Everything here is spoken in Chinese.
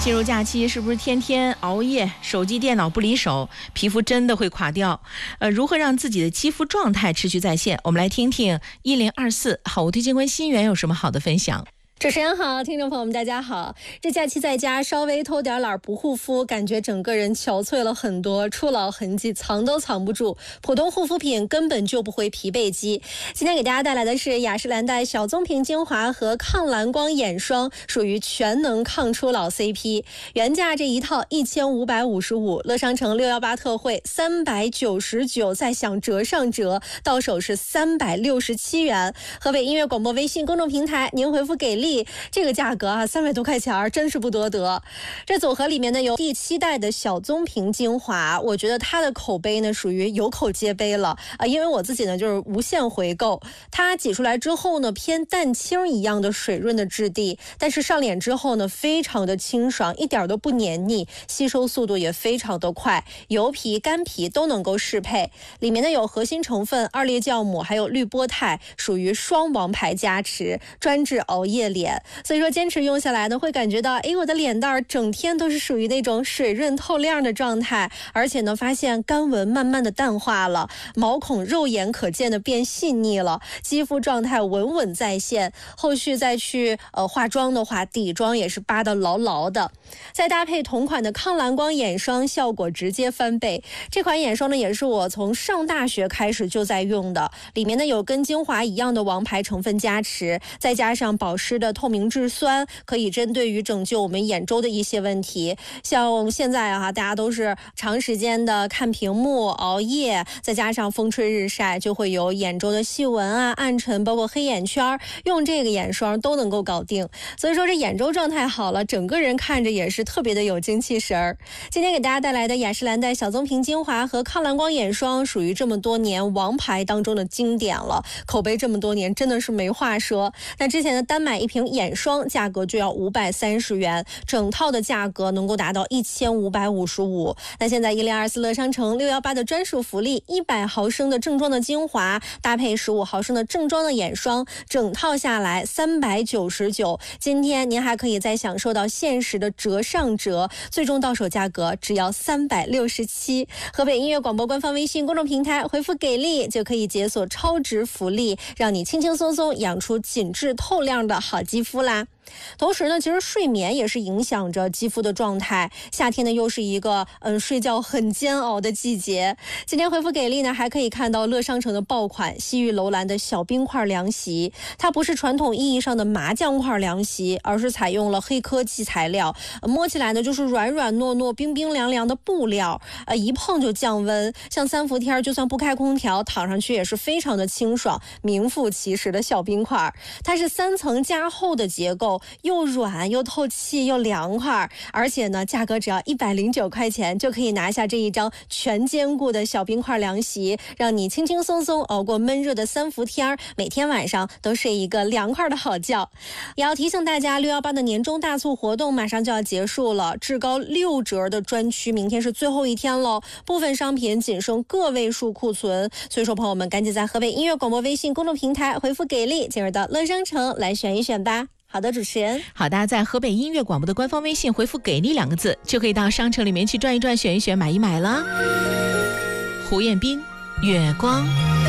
进入假期是不是天天熬夜，手机电脑不离手，皮肤真的会垮掉？如何让自己的肌肤状态持续在线？我们来听听1024好物推荐官心源有什么好的分享。 主持人好，听众朋友们大家好。这假期在家稍微偷点懒不护肤，感觉整个人憔悴了很多，初老痕迹藏都藏不住，普通护肤品根本救不回疲惫肌。今天给大家带来的是雅诗兰黛小棕瓶精华和抗蓝光眼霜，属于全能抗初老 CP， 原价这一套1555，乐商城618特惠399，再享折上折，到手是367元。河北音乐广播微信公众平台，您回复给力，这个价格啊，300多块钱真是不多得。这组合里面呢有第7代的小棕瓶精华，我觉得它的口碑呢属于有口皆碑了因为我自己呢就是无限回购。它挤出来之后呢，偏淡青一样的水润的质地，但是上脸之后呢非常的清爽，一点都不黏腻，吸收速度也非常的快，油皮干皮都能够适配。里面呢有核心成分2裂酵母还有绿波肽，属于双王牌加持，专治熬夜脸。所以说坚持用下来呢，会感觉到我的脸蛋整天都是属于那种水润透亮的状态，而且呢发现干纹慢慢的淡化了，毛孔肉眼可见的变细腻了，肌肤状态稳稳在线。后续再去化妆的话，底妆也是扒得牢牢的。再搭配同款的抗蓝光眼霜，效果直接翻倍。这款眼霜呢也是我从上大学开始就在用的，里面呢有跟精华一样的王牌成分加持，再加上保湿的透明质酸，可以针对于拯救我们眼周的一些问题。像现在大家都是长时间的看屏幕熬夜，再加上风吹日晒，就会有眼周的细纹暗沉，包括黑眼圈，用这个眼霜都能够搞定。所以说这眼周状态好了，整个人看着也是特别的有精气神儿。今天给大家带来的雅诗兰黛小棕瓶精华和抗蓝光眼霜，属于这么多年王牌当中的经典了，口碑这么多年真的是没话说。那之前的单买一瓶眼霜价格就要530元，整套的价格能够达到1555。那现在1024乐商城618的专属福利，100毫升的正装的精华搭配15毫升的正装的眼霜，整套下来399。今天您还可以再享受到限时的折上折，最终到手价格只要367。河北音乐广播官方微信公众平台回复给力就可以解锁超值福利，让你轻轻松松养出紧致透亮的好肌肤啦。同时呢，其实睡眠也是影响着肌肤的状态。夏天呢，又是一个睡觉很煎熬的季节。今天回复给力呢，还可以看到乐商城的爆款西域楼兰的小冰块凉席，它不是传统意义上的麻酱块凉席，而是采用了黑科技材料，摸起来呢就是软软糯糯、冰冰凉凉的布料，一碰就降温。像3伏天就算不开空调，躺上去也是非常的清爽，名副其实的小冰块。它是3层加厚的结构，又软又透气又凉快，而且呢价格只要109块钱就可以拿下这一张全坚固的小冰块凉席，让你轻轻松松熬过闷热的3伏天，每天晚上都睡一个凉快的好觉。也要提醒大家，618的年终大促活动马上就要结束了，至高6折的专区明天是最后一天喽，部分商品仅剩个位数库存，所以说朋友们赶紧在河北音乐广播微信公众平台回复给力，进入到乐商城来选一选吧。好的，主持人。 好的，在河北音乐广播的官方微信回复给力2个字，就可以到商城里面去转一转，选一选，买一买了。胡彦斌，月光。